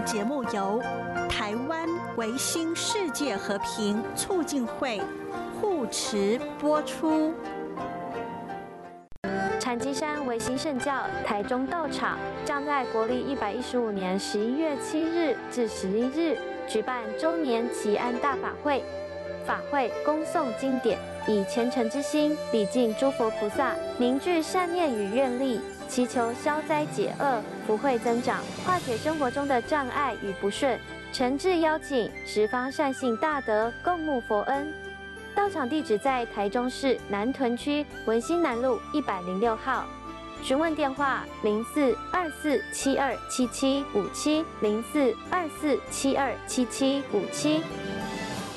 节目由台湾维新世界和平促进会护持播出。 禅机山维新圣教台中道场将在国历115年11月7日至11日举办周年祈安大法会。法会恭诵经典，以虔诚之心礼敬诸佛菩萨，凝聚善念与愿力，祈求消灾解厄、福慧增长，化解生活中的障碍与不顺。诚挚邀请十方善信大德共沐佛恩。道场地址在台中市南屯区文心南路106号。询问电话0424727757，0424727757。